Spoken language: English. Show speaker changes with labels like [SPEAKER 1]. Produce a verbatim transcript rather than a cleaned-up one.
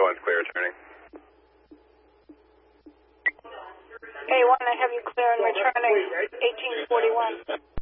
[SPEAKER 1] one, clear returning.
[SPEAKER 2] A one, I have you clear and returning eighteen forty-one.